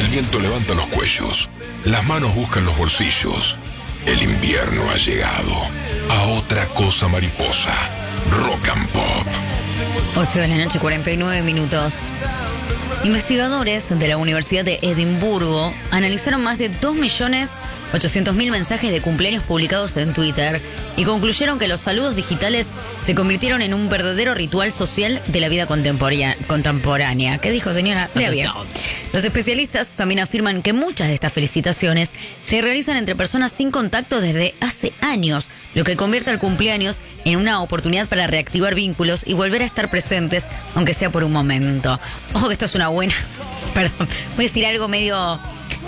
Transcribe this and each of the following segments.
El viento levanta los cuellos, las manos buscan los bolsillos. El invierno ha llegado a otra cosa mariposa. Rock and Pop. 8 de la noche, 49 minutos. Investigadores de la Universidad de Edimburgo analizaron más de 2.800.000 mensajes de cumpleaños publicados en Twitter y concluyeron que los saludos digitales se convirtieron en un verdadero ritual social de la vida contemporánea. ¿Qué dijo, señora? Lea bien. Los especialistas también afirman que muchas de estas felicitaciones se realizan entre personas sin contacto desde hace años, lo que convierte al cumpleaños en una oportunidad para reactivar vínculos y volver a estar presentes, aunque sea por un momento. Ojo que esto es una buena... Perdón, voy a decir algo medio...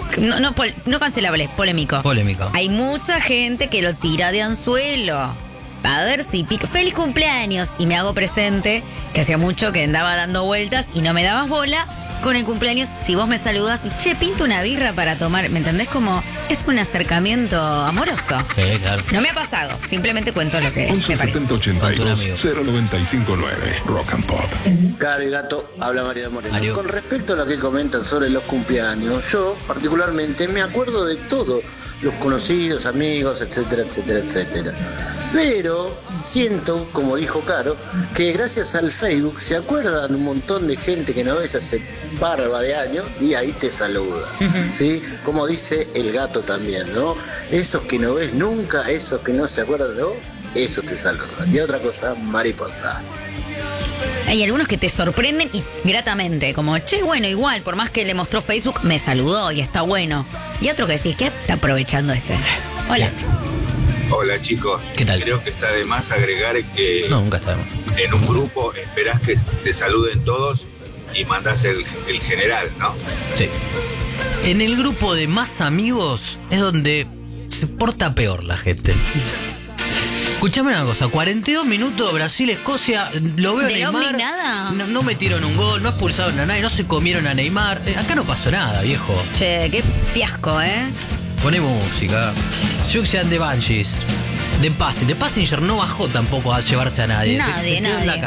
No cancelable, polémico. Polémico. Hay mucha gente que lo tira de anzuelo. A ver si pica. ¡Feliz cumpleaños! Y me hago presente, que hacía mucho que andaba dando vueltas y no me dabas bola. Con el cumpleaños, si vos me saludas y che, pinto una birra para tomar, ¿me entendés? Como es un acercamiento amoroso. Sí, claro. No me ha pasado, simplemente cuento lo que 11 me parece. 70 82 0959. Rock and Pop. Caro y gato, habla María Moreno. Mario. Con respecto a lo que comentan sobre los cumpleaños, yo particularmente me acuerdo de todo, los conocidos, amigos, etcétera, etcétera, etcétera. Pero siento, como dijo Caro, que gracias al Facebook se acuerdan un montón de gente que no ves hace barba de años y ahí te saluda. ¿Sí? Como dice el gato también, ¿no? Esos que no ves nunca, esos que no se acuerdan de vos, esos te saludan. Y otra cosa, mariposa. Hay algunos que te sorprenden y gratamente, como, che, bueno, igual, por más que le mostró Facebook, me saludó y está bueno. Y otro que decís, ¿qué? Está aprovechando este. Hola. Hola chicos, ¿Qué tal? Creo que está de más agregar que No, nunca está de más. en un grupo esperás que te saluden todos y mandás el general, ¿no? Sí. En el grupo de más amigos es donde se porta peor la gente. Escuchame una cosa, 42 minutos Brasil-Escocia, lo veo a ¿Del Neymar. Omni nada? No metieron un gol, no expulsaron a nadie, no se comieron a Neymar. Acá no pasó nada, viejo. Che, qué fiasco, ¿eh? Poné música. Juxian de Banshees. De Passenger no bajó tampoco a llevarse a nadie. Nadie, se quedó en la nadie.